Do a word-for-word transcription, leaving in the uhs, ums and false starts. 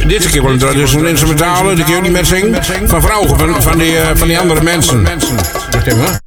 dit keer wordt het dus een instrumentale, die kun je ook niet meer zingen. Van vrouwen, van, van, die, uh, van die andere mensen. Wacht even.